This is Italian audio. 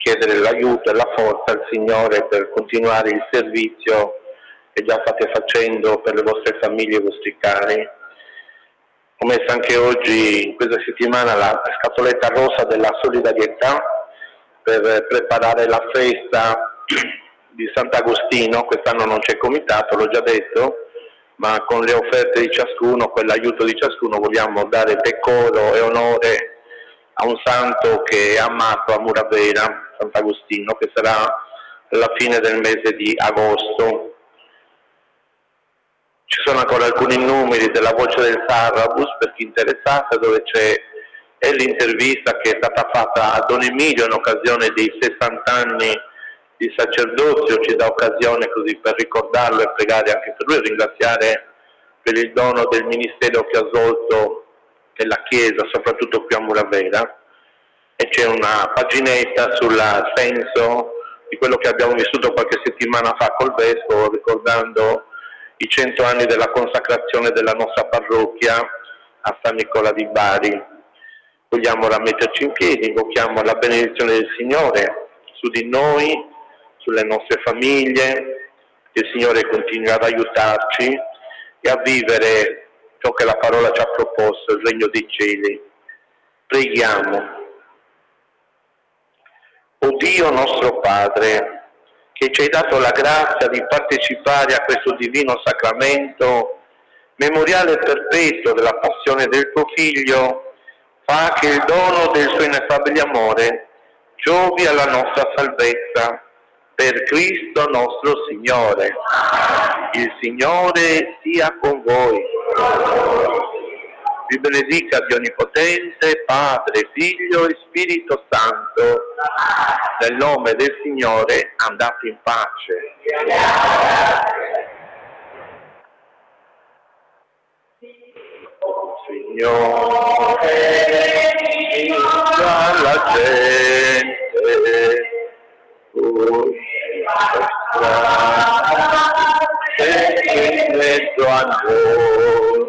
chiedere l'aiuto e la forza al Signore per continuare il servizio che già state facendo per le vostre famiglie e i vostri cari. Ho messo anche oggi, in questa settimana, la scatoletta rosa della solidarietà per preparare la festa di Sant'Agostino. Quest'anno non c'è comitato, l'ho già detto, ma con le offerte di ciascuno, con l'aiuto di ciascuno, vogliamo dare decoro e onore a un santo che è amato a Muravera, Sant'Agostino, che sarà alla fine del mese di agosto. Ci sono ancora alcuni numeri della Voce del Sarrabus per chi interessato, dove c'è l'intervista che è stata fatta a Don Emilio in occasione dei 60 anni di sacerdozio. Ci dà occasione così per ricordarlo e pregare anche per lui e ringraziare per il dono del ministero che ha svolto nella Chiesa, soprattutto qui a Muravera. E c'è una paginetta sul senso di quello che abbiamo vissuto qualche settimana fa col Vescovo, ricordando i 100 anni della consacrazione della nostra parrocchia a San Nicola di Bari. Vogliamo metterci in piedi, invochiamo la benedizione del Signore su di noi, sulle nostre famiglie, che il Signore continui ad aiutarci e a vivere ciò che la parola ci ha proposto, il regno dei cieli. Preghiamo. O Dio nostro Padre, che ci hai dato la grazia di partecipare a questo divino sacramento, memoriale perpetuo della passione del tuo Figlio, fa che il dono del suo ineffabile amore giovi alla nostra salvezza, per Cristo nostro Signore. Il Signore sia con voi. Vi benedica Dio Onnipotente, Padre, Figlio e Spirito Santo. Nel nome del Signore andate in pace. Signore, la gente, e in mezzo a noi.